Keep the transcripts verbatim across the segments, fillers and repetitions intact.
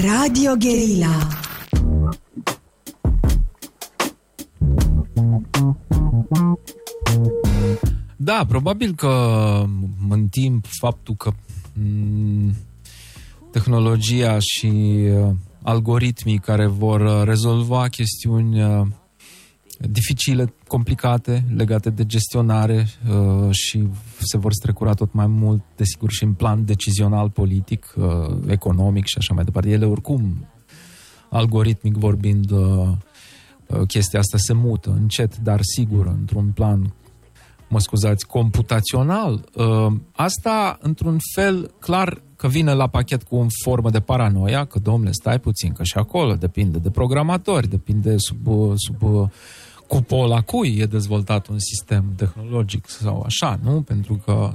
Radio Guerilla. Da, probabil că în timp faptul că m- tehnologia și algoritmii care vor rezolva chestiuni uh, dificile, complicate, legate de gestionare uh, și se vor strecura tot mai mult, desigur, și în plan decizional, politic, uh, economic și așa mai departe. Ele, oricum, algoritmic vorbind, uh, uh, chestia asta se mută încet, dar sigur, într-un plan, mă scuzați, computațional. Uh, asta, într-un fel, clar că vine la pachet cu o formă de paranoia, că, domnule, stai puțin, că și acolo depinde de programatori, depinde sub, sub cupola cui e dezvoltat un sistem tehnologic sau așa, nu? Pentru că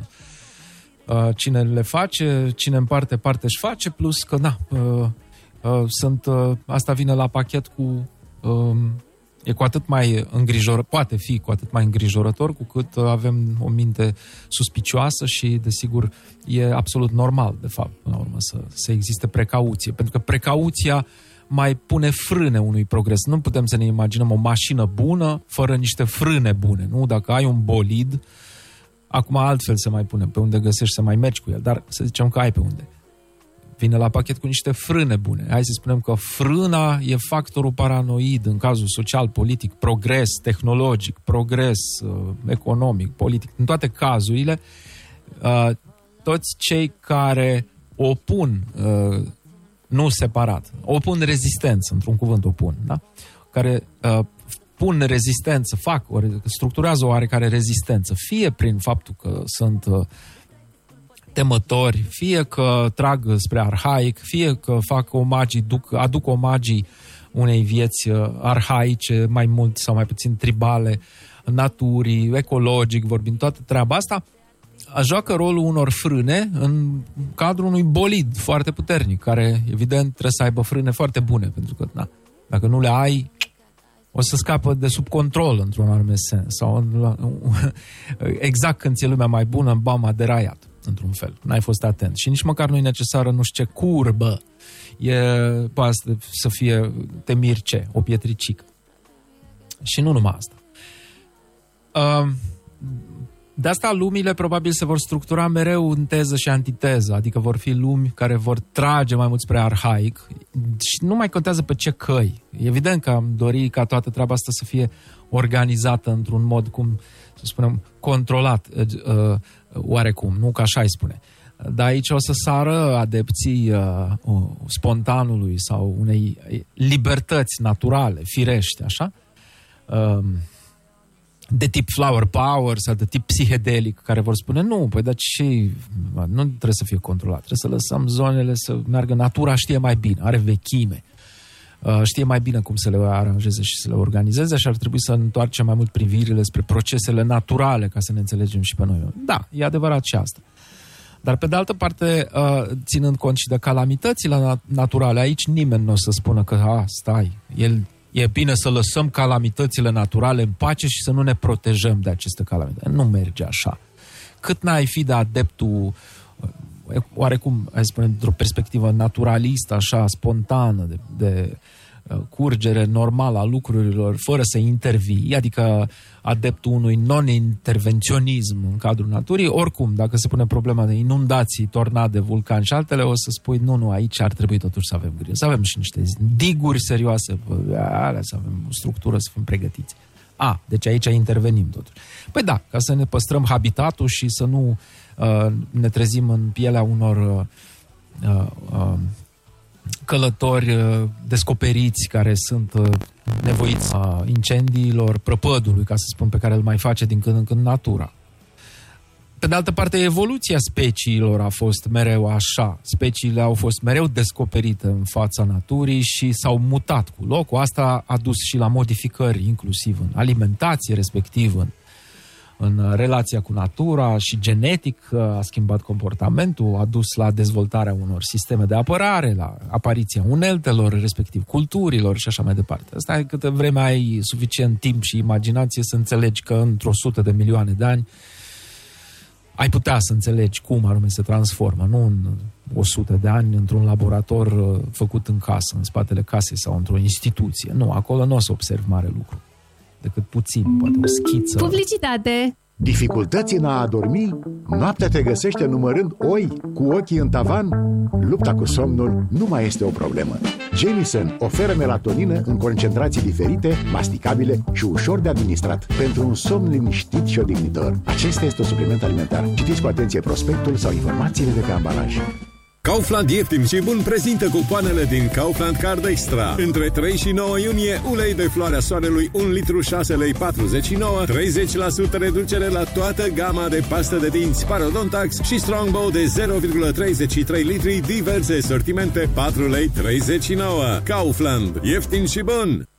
uh, cine le face, cine împarte parte își face, plus că, na, uh, uh, sunt, uh, asta vine la pachet cu... Uh, e cu atât mai îngrijorător, poate fi cu atât mai îngrijorător cu cât avem o minte suspicioasă și, desigur, e absolut normal, de fapt, până la urmă, să, să existe precauție. Pentru că precauția mai pune frâne unui progres. Nu putem să ne imaginăm o mașină bună fără niște frâne bune, nu? Dacă ai un bolid, acum altfel se mai pune, pe unde găsești să mai mergi cu el, dar să zicem că ai pe unde. Vine la pachet cu niște frâne bune. Hai să spunem că frâna e factorul paranoid în cazul social, politic, progres tehnologic, progres uh, economic, politic. În toate cazurile, uh, toți cei care opun, uh, nu separat, opun rezistență, într-un cuvânt opun, da? Care uh, pun rezistență, fac, ori, structurează o oarecare rezistență, fie prin faptul că sunt... Uh, temători, fie că trag spre arhaic, fie că fac omagii, duc, aduc omagii unei vieți arhaice, mai mult sau mai puțin tribale, naturii, ecologic, vorbind toată treaba asta, joacă rolul unor frâne în cadrul unui bolid foarte puternic, care, evident, trebuie să aibă frâne foarte bune, pentru că, na, dacă nu le ai, o să scapă de sub control, într-un anume sens, sau exact când ți-e lumea mai bună, bam, a deraiat, într-un fel. N-ai fost atent. Și nici măcar nu e necesară nu știu ce curbă. E, poate să fie, te miri ce, o pietricică. Și nu numai asta. Uh, de asta lumile probabil se vor structura mereu în teză și antiteză, adică vor fi lumi care vor trage mai mult spre arhaic și nu mai contează pe ce căi. Evident că am dori ca toată treaba asta să fie organizată într-un mod, cum să spunem, controlat, uh, oarecum, nu că așa îi spune. Dar aici o să sară adepții uh, uh, spontanului sau unei libertăți naturale, firește, așa, uh, de tip flower power sau de tip psihedelic, care vor spune, nu, păi, dar ce, nu trebuie să fie controlat, trebuie să lăsăm zonele să meargă, natura știe mai bine, are vechime, uh, știe mai bine cum să le aranjeze și să le organizeze și ar trebui să întoarcem mai mult privirile spre procesele naturale ca să ne înțelegem și pe noi. Da, e adevărat și asta. Dar pe de altă parte, uh, ținând cont și de calamitățile naturale, aici nimeni nu o să spună că, a, stai, el e bine să lăsăm calamitățile naturale în pace și să nu ne protejăm de aceste calamități. Nu merge așa. Cât n-ai fi de adeptul, oarecum, hai să spunem, într-o perspectivă naturalistă, așa, spontană, de, de curgere normală a lucrurilor, fără să intervii, adică adeptul unui non-intervenționism în cadrul naturii, oricum, dacă se pune problema de inundații, tornade, vulcani și altele, o să spui, nu, nu, aici ar trebui totuși să avem grijă, să avem și niște diguri serioase, alea, să avem o structură, să fim pregătiți. A, deci aici intervenim totuși. Păi da, ca să ne păstrăm habitatul și să nu uh, ne trezim în pielea unor uh, uh, călători uh, descoperiți care sunt uh, nevoiți a incendiilor, prăpădului, ca să spun, pe care îl mai face din când în când natura. Pe de altă parte, evoluția speciilor a fost mereu așa. Speciile au fost mereu descoperite în fața naturii și s-au mutat cu locul. Asta a dus și la modificări, inclusiv în alimentație, respectiv în, în relația cu natura, și genetic a schimbat comportamentul, a dus la dezvoltarea unor sisteme de apărare, la apariția uneltelor, respectiv culturilor și așa mai departe. Asta e câtă vreme ai suficient timp și imaginație să înțelegi că într-o sută de milioane de ani ai putea să înțelegi cum anume se transformă, nu în o sută de ani într-un laborator uh, făcut în casă, în spatele casei sau într-o instituție. Nu, acolo nu o să observ mare lucru. Decât puțin, poate o schiță. Publicitate! Dificultăți în a adormi? Noaptea te găsește numărând oi cu ochii în tavan? Lupta cu somnul nu mai este o problemă. Jamieson oferă melatonină în concentrații diferite, masticabile și ușor de administrat pentru un somn liniștit și odihnitor. Acesta este un supliment alimentar. Citiți cu atenție prospectul sau informațiile de pe ambalaj. Kaufland ieftin și bun prezintă cupoanele din Kaufland Card Extra. Între trei și nouă iunie, ulei de floarea soarelui un litru șase lei patruzeci și nouă, treizeci la sută reducere la toată gama de pastă de dinți Parodontax și Strongbow de zero virgulă treizeci și trei litri, diverse sortimente, patru lei treizeci și nouă. Kaufland, ieftin și bun!